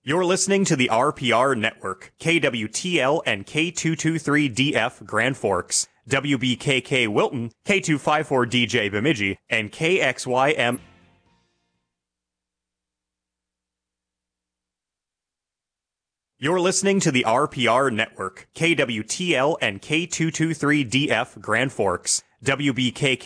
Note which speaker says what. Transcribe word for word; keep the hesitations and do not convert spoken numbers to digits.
Speaker 1: You're listening to the R P R Network, K W T L and K two twenty-three D F Grand Forks, W B K K Wilton, K two fifty-four D J Bemidji, and K X Y M. You're listening to the R P R Network, K W T L and K two twenty-three D F Grand Forks, W B K K